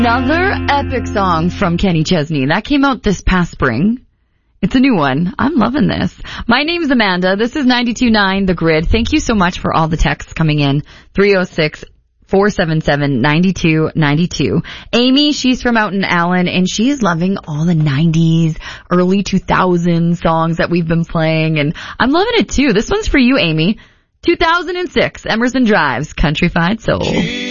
Another epic song from Kenny Chesney. That came out this past spring. It's a new one. I'm loving this. My name's Amanda. This is 92.9 The Grid. Thank you so much for all the texts coming in. 306-477-9292. Amy, she's from out in Allen, and she's loving all the 90s, early 2000s songs that we've been playing, and I'm loving it too. This one's for you, Amy. 2006, Emerson Drives, Countrified Soul.